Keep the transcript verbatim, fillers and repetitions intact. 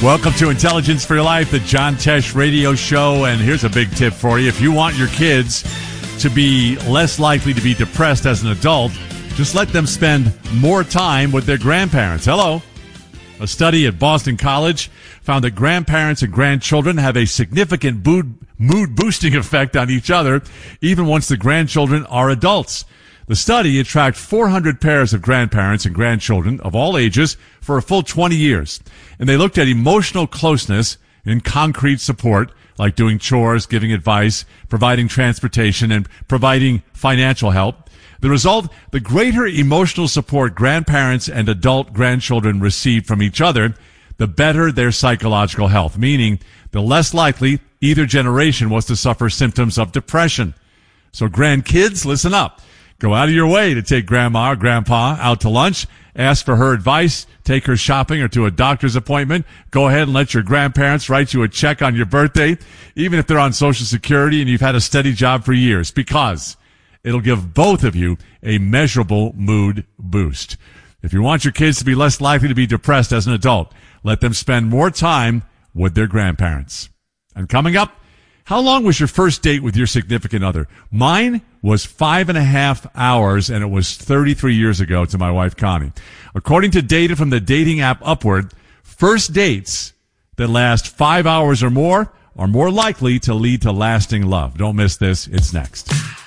Welcome to Intelligence for Your Life, the John Tesh radio show. And here's a big tip for you. If you want your kids to be less likely to be depressed as an adult, just let them spend more time with their grandparents. Hello. A study at Boston College found that grandparents and grandchildren have a significant mood-boosting effect on each other, even once the grandchildren are adults. The study tracked four hundred pairs of grandparents and grandchildren of all ages for a full twenty years. And they looked at emotional closeness and concrete support, like doing chores, giving advice, providing transportation, and providing financial help. The result, the greater emotional support grandparents and adult grandchildren received from each other, the better their psychological health, meaning the less likely either generation was to suffer symptoms of depression. So grandkids, listen up. Go out of your way to take grandma or grandpa out to lunch. Ask for her advice. Take her shopping or to a doctor's appointment. Go ahead and let your grandparents write you a check on your birthday, even if they're on Social Security and you've had a steady job for years, because it'll give both of you a measurable mood boost. If you want your kids to be less likely to be depressed as an adult, let them spend more time with their grandparents. And coming up, how long was your first date with your significant other? Mine was five and a half hours, and it was thirty-three years ago to my wife, Connie. According to data from the dating app Upward, first dates that last five hours or more are more likely to lead to lasting love. Don't miss this. It's next.